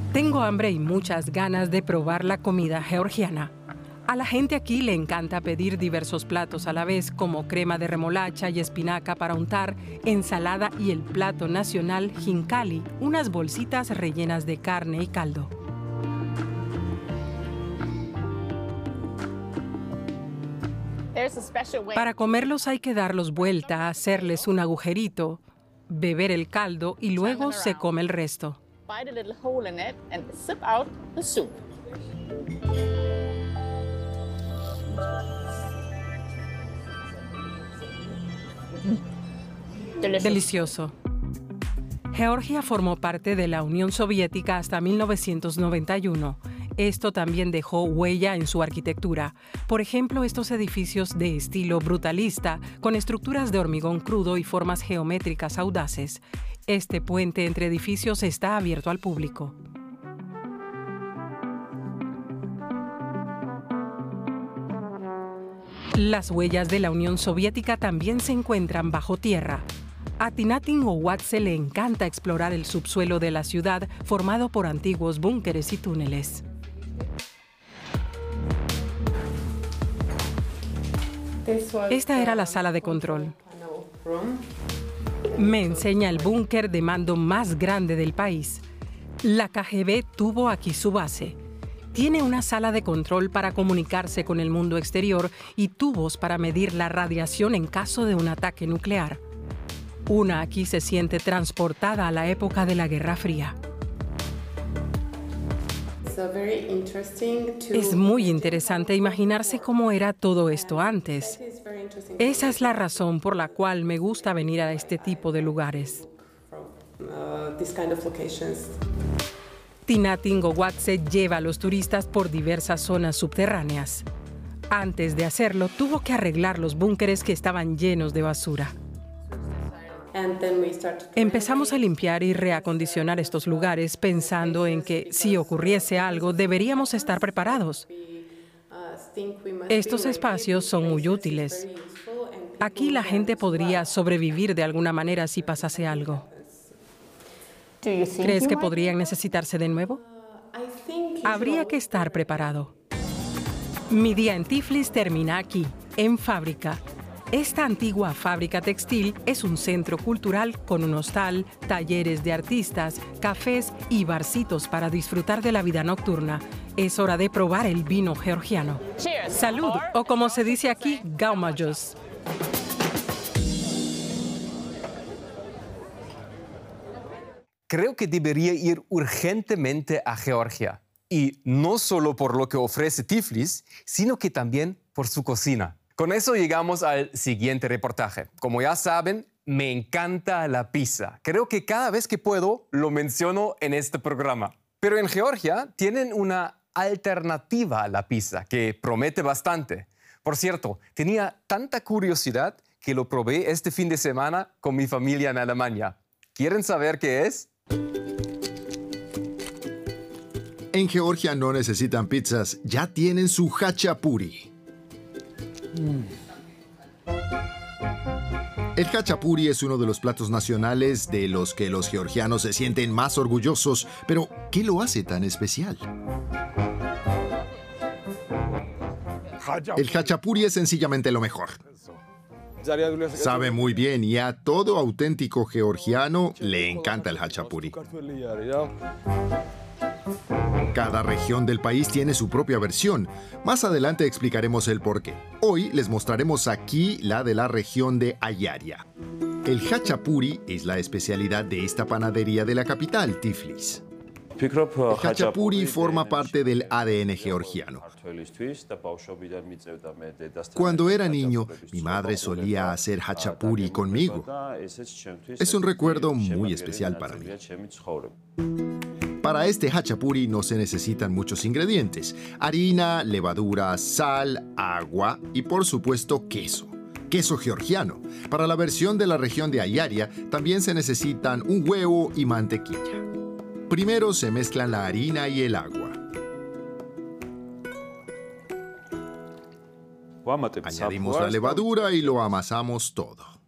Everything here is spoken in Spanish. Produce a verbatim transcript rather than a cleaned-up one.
Tengo hambre y muchas ganas de probar la comida georgiana. A la gente aquí le encanta pedir diversos platos a la vez, como crema de remolacha y espinaca para untar, ensalada y el plato nacional hinkali, unas bolsitas rellenas de carne y caldo. Para comerlos hay que darlos vuelta, hacerles un agujerito, beber el caldo y luego se come el resto. Delicioso. Georgia formó parte de la Unión Soviética hasta mil novecientos noventa y uno. Esto también dejó huella en su arquitectura. Por ejemplo, estos edificios de estilo brutalista, con estructuras de hormigón crudo y formas geométricas audaces. Este puente entre edificios está abierto al público. Las huellas de la Unión Soviética también se encuentran bajo tierra. A Tinatin Ohuatse le encanta explorar el subsuelo de la ciudad formado por antiguos búnkeres y túneles. Esta era la sala de control. Me enseña el búnker de mando más grande del país. La K G B tuvo aquí su base. Tiene una sala de control para comunicarse con el mundo exterior y tubos para medir la radiación en caso de un ataque nuclear. Una aquí se siente transportada a la época de la Guerra Fría. Es muy interesante imaginarse cómo era todo esto antes. Esa es la razón por la cual me gusta venir a este tipo de lugares. Tinatin Ohuatse lleva a los turistas por diversas zonas subterráneas. Antes de hacerlo, tuvo que arreglar los búnkeres que estaban llenos de basura. Empezamos a limpiar y reacondicionar estos lugares pensando en que si ocurriese algo deberíamos estar preparados. Estos espacios son muy útiles. Aquí la gente podría sobrevivir de alguna manera si pasase algo. ¿Crees que podrían necesitarse de nuevo? Habría que estar preparado. Mi día en Tiflis termina aquí, en Fábrica. Esta antigua fábrica textil es un centro cultural con un hostal, talleres de artistas, cafés y barcitos para disfrutar de la vida nocturna. Es hora de probar el vino georgiano. Cheers. Salud, o como se dice aquí, gaumayos. Creo que debería ir urgentemente a Georgia. Y no solo por lo que ofrece Tiflis, sino que también por su cocina. Con eso llegamos al siguiente reportaje. Como ya saben, me encanta la pizza. Creo que cada vez que puedo lo menciono en este programa. Pero en Georgia tienen una alternativa a la pizza que promete bastante. Por cierto, tenía tanta curiosidad que lo probé este fin de semana con mi familia en Alemania. ¿Quieren saber qué es? En Georgia no necesitan pizzas, ya tienen su hachapuri. El hachapuri es uno de los platos nacionales de los que los georgianos se sienten más orgullosos. Pero, ¿qué lo hace tan especial? El hachapuri es sencillamente lo mejor. Sabe muy bien y a todo auténtico georgiano le encanta el hachapuri. Cada región del país tiene su propia versión. Más adelante explicaremos el porqué. Hoy les mostraremos aquí la de la región de Ayaria. El hachapuri es la especialidad de esta panadería de la capital, Tiflis. El hachapuri forma parte del A D N georgiano. Cuando era niño, mi madre solía hacer hachapuri conmigo. Es un recuerdo muy especial para mí. Para este hachapuri no se necesitan muchos ingredientes: harina, levadura, sal, agua y por supuesto queso. Queso georgiano. Para la versión de la región de Ayaria también se necesitan un huevo y mantequilla. Primero se mezclan la harina y el agua. Añadimos la levadura y lo amasamos todo.